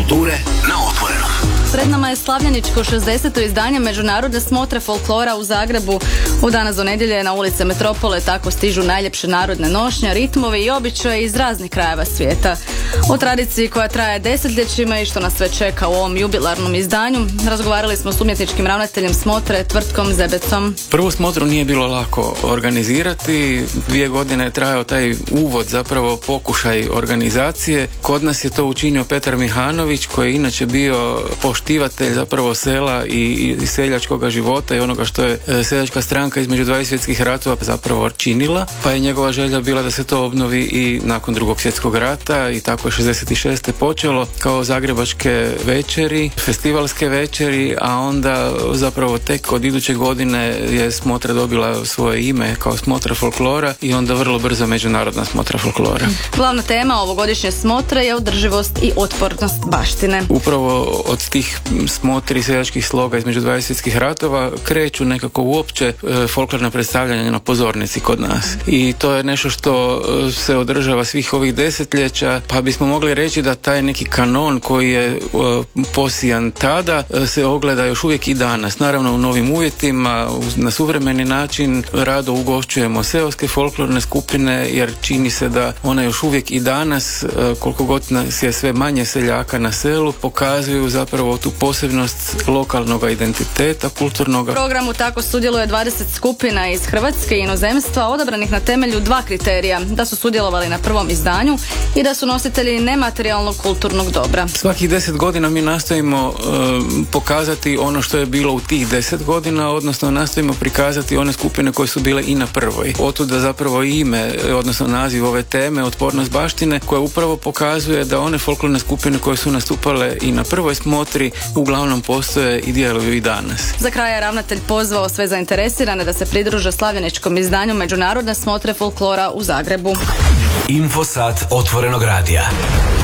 kulture na Otvorenom. Pred nama je slavljeničko 60. izdanje Međunarodne smotre folklora u Zagrebu. U danas do nedjelje na ulice Metropole tako stižu najljepše narodne nošnje, ritmovi i običaji iz raznih krajeva svijeta. O tradiciji koja traje desetljećima i što nas sve čeka u ovom jubilarnom izdanju razgovarali smo s umjetničkim ravnateljem smotre Tvrtkom Zebecom. Prvu smotru nije bilo lako organizirati, 2 godine je trajao taj uvod, zapravo pokušaj organizacije. Kod nas je to učinio Petar Mihanović, koji je inače bio poštivatelj zapravo sela i seljačkog života i onoga što je seljačka stranka između 2 svjetskih ratova zapravo činila, pa je njegova želja bila da se to obnovi i nakon Drugog svjetskog rata i tako je 66. počelo kao zagrebačke večeri, festivalske večeri, a onda zapravo tek od iduće godine je smotra dobila svoje ime kao smotra folklora i onda vrlo brzo međunarodna smotra folklora. Glavna tema ovogodišnje smotre je održivost i otpornost baštine. Upravo od tih smotri seljačkih sloga između 2 svjetskih ratova kreću nekako uopće folklorna predstavljanja na pozornici kod nas. I to je nešto što se održava svih ovih desetljeća, pa bismo mogli reći da taj neki kanon koji je posijan tada se ogleda još uvijek i danas. Naravno u novim uvjetima, na suvremeni način rado ugošćujemo seoske folklorne skupine jer čini se da one još uvijek i danas, koliko god nas je sve manje seljaka na selu, pokazuju zapravo tu posebnost lokalnog identiteta, kulturnog. U programu tako sudjeluje 20 skupina iz Hrvatske i inozemstva odabranih na temelju 2 kriterija, da su sudjelovali na prvom izdanju i da su nositelji nematerijalnog kulturnog dobra. Svakih 10 godina mi nastojimo pokazati ono što je bilo u tih 10 godina, odnosno nastojimo prikazati one skupine koje su bile i na prvoj. Otuda zapravo ime, odnosno naziv ove teme, otpornost baštine, koja upravo pokazuje da one folklorne skupine koje su nastupale i na prvoj smotri uglavnom postoje i djeluju i danas. Za kraj je ravnatelj pozvao sve zainteresirane da se pridruže slavljeničkom izdanju Međunarodne smotre folklora u Zagrebu. Infosat Otvorenog radija.